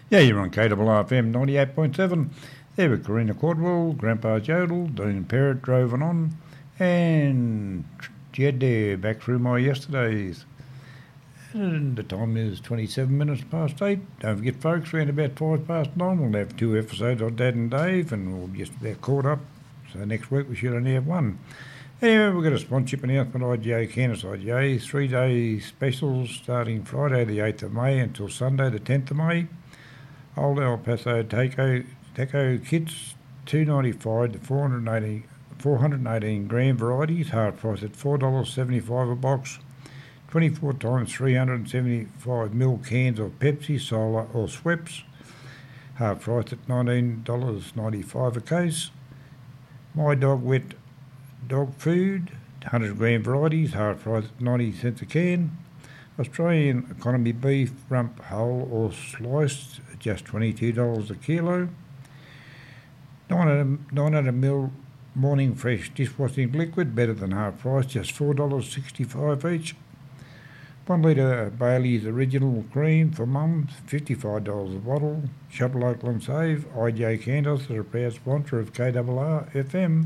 Yeah, you're on KRFM 98.7. There with Karina Cordwell, Grandpa Jodel, Dean Parrott driving on, and Jed there back through my yesterdays. And the time is 27 minutes past 8. Don't forget, folks, around about 5 past 9, we'll have 2 episodes of Dad and Dave, and we'll just about caught up. So next week we should only have 1. Anyway, we've got a sponsorship announcement, IGA, Cairns IGA, 3-day specials starting Friday the 8th of May until Sunday the 10th of May. Old El Paso Taco kits, $2.95 to 418 gram varieties, hard price at $4.75 a box. 24 times 375ml cans of Pepsi, Solar or Schweppes, hard price at $19.95 a case. My Dog Wet dog food, 100 gram varieties, hard price at 90 cents a can. Australian economy beef, rump whole or sliced, just $22 a kilo. 900ml morning fresh dishwashing liquid, better than half price, just $4.65 each. 1 litre Bailey's Original Cream for mums, $55 a bottle. Shop local and save. IJ Candles are a proud sponsor of KRRFM.